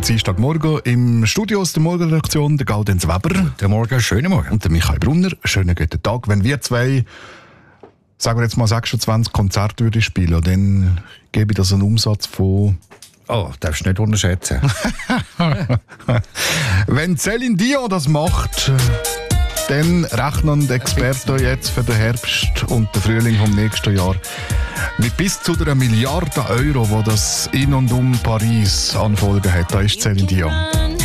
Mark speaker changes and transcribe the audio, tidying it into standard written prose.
Speaker 1: Dienstagmorgen im Studio aus der Morgenredaktion der Gaudenz Weber.
Speaker 2: Guten Morgen, schönen Morgen.
Speaker 1: Und der Michael Brunner. Schönen guten Tag. Wenn wir zwei, sagen wir jetzt mal 26 Konzerte würden spielen, dann gebe ich das einen Umsatz von...
Speaker 2: Oh, darfst du nicht unterschätzen.
Speaker 1: Wenn Céline Dion das macht, dann rechnen die Experten jetzt für den Herbst und den Frühling vom nächsten Jahr mit bis zu 1 Milliarde Euro, wo das in und um Paris an Folgen hat. Da ist Céline Dion.